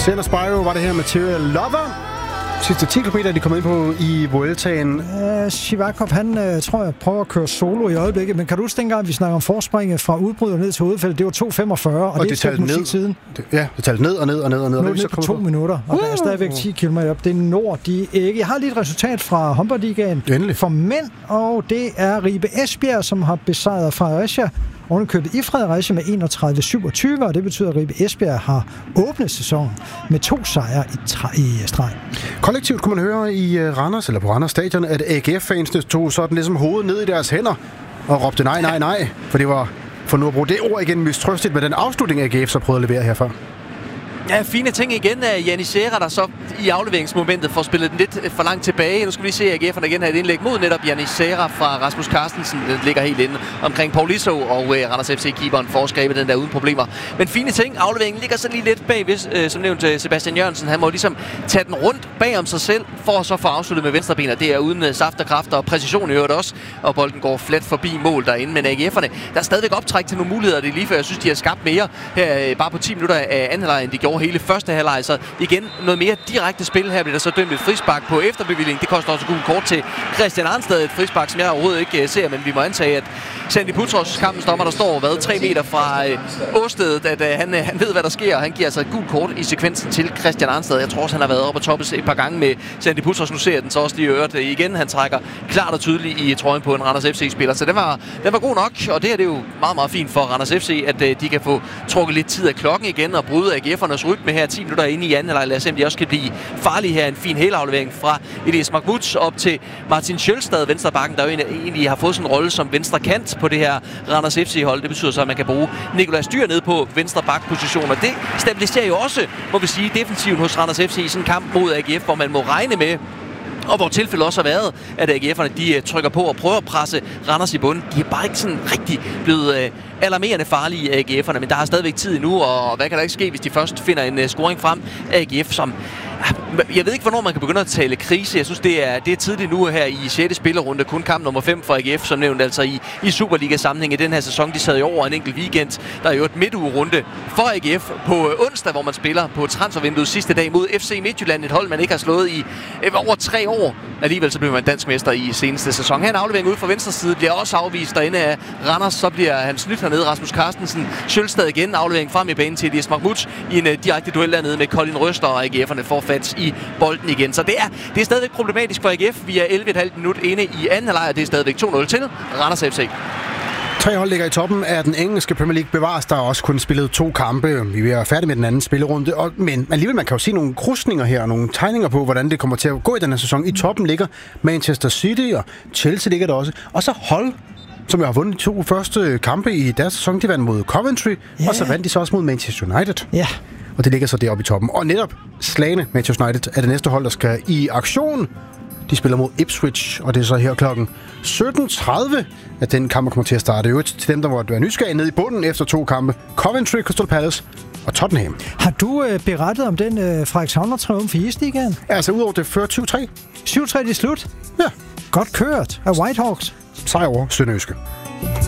Marcelo Spiro var det her, Material Lover. Sidste 10 km, de kom ind på i Vueltaen. Sivakov, han tror jeg prøver at køre solo i øjeblikket, men kan du huske dengang, vi snakker om forspringet fra udbryder ned til hovedfelt, det var 2.45, og det er talte ned siden. Ja, det talte ned og ned og ned og ned. Nu er det ned på 2 minutter, og der er stadigvæk 10 km op. Det når de ikke. Jeg har lige et resultat fra Humber-ligaen for mænd, og det er Ribe Esbjerg, som har besejret Fredericia. Ovenikøbet i Fredericia med 31-27, og det betyder, at Ribe Esbjerg har åbnet sæsonen med 2 sejre i streg. Kollektivt kunne man høre i Randers, eller på Randers Stadion, at AGF-fansene tog sådan ligesom hovedet ned i deres hænder og råbte nej, for det var, for nu at bruge det ord igen, mistrøstigt med den afslutning, AGF så prøvede at levere herfra. Ja, fine ting igen af Janis Serra, der så i afleveringsmomentet får spillet den lidt for langt tilbage. Nu skal vi se, at AGF'erne igen har et indlæg mod netop Janis Serra fra Rasmus Carstensen. Den ligger helt inde omkring Paul Iso, og Randers FC-keeperen får skrebet den der uden problemer. Men fine ting. Afleveringen ligger så lige lidt bagved, som nævnt Sebastian Jørgensen. Han må ligesom tage den rundt bag om sig selv, for at så få afsluttet med venstrebenet. Det er uden saft og kraft og præcision i øvrigt også, og bolden går flat forbi mål derinde. Men AGF'erne, der er stadigvæk optræk til nogle muligheder. Det er lige før, jeg synes, de har skabt mere her bare på 10 minutter af anden halvleg, end de gjorde hele første halvleg. Så igen noget mere direkte spil. Her bliver der så dømt et frispark på efterbevilling. Det koster også gult kort til Christian Arnsted. Et frispark, som jeg overhovedet ikke ser, men vi må antage, at Sandy Putros, kampens dommer, der står 3 meter fra åstedet, at han ved, hvad der sker, og han giver altså et gult kort i sekvensen til Christian Arnsted. Jeg tror også, han har været oppe og toppes et par gange med Sandy Putros. Nu ser jeg den så også lige øret igen. Han trækker klart og tydeligt i trøjen på en Randers FC-spiller. Så den var god nok, og det er jo meget, meget fint for Randers FC, at de kan få trukket lidt tid af klokken igen og bryde AGF'ernes rytme her 10 minutter inde i anden halvleg. Lad os se, om de også kan blive farlige her. En fin helaflevering fra Elias Mahmoud op til Martin Sjølstad, venstrebakken, der jo egentlig har fået sådan en rolle som venstre kant på det her Randers FC-hold. Det betyder så, at man kan bruge Nikolaj Styr ned på venstre bakposition, og det stabiliserer jo også, må vi sige, defensiven hos Randers FC i sådan en kamp mod AGF, hvor man må regne med, og hvor tilfældet også har været, at AGF'erne de trykker på og prøver at presse Randers i bunden. De er bare ikke sådan rigtig blevet alarmerende farlige af AGF'erne, men der er stadigvæk tid endnu, og hvad kan der ikke ske, hvis de først finder en scoring frem af AGF, som... Jeg ved ikke, hvornår man kan begynde at tale krise. Jeg synes, det er tidligt nu her i 6. spillerunde. Kun kamp nummer 5 for AGF, som nævnt altså i Superliga-sammenhæng i den her sæson. De sad jo over en enkelt weekend. Der er jo et midtugerunde for AGF på onsdag, hvor man spiller på transfervinduet sidste dag mod FC Midtjylland. Et hold, man ikke har slået i over 3 år. Alligevel så bliver man dansk mester i seneste sæson. Her en aflevering ud fra venstre side bliver også afvist derinde af Randers. Så bliver han snydt hernede. Rasmus Carstensen. Sjølstad igen. Aflevering frem i banen til Elias Mahmoud i en direkte duel dernede med Colin Røster, og AGF'erne får fat i bolden igen. Så det er stadigvæk problematisk for AGF. Vi er 11,5 minutter inde i anden halvleg, og det er stadigvæk 2-0 til Randers FC. 3 hold ligger i toppen af den engelske Premier League. Bevares, der er også kun spillet 2 kampe. Vi er færdige med den anden spillerunde. Men alligevel, man kan jo se nogle krydsninger her, nogle tegninger på, hvordan det kommer til at gå i den her sæson. I toppen ligger Manchester City, og Chelsea ligger der også. Og så hold, som har vundet de 2 første kampe i deres sæson. De vandt mod Coventry, og så vandt de så også mod Manchester United. Ja. Og det ligger så deroppe i toppen. Og netop slagende Manchester United er det næste hold, der skal i aktion. De spiller mod Ipswich, og det er så her klokken 17.30, at den kamp kommer til at starte. Øvrigt til dem, der måtte være nysgerrige nede i bunden efter 2 kampe. Coventry, Crystal Palace og Tottenham. Har du berettet om den Frederikshavn-triumf i Isligaen? Altså udover det før 7-3. 7-3 i slut? Ja. Godt kørt af Whitehawks. Sejr over Sønderjyske.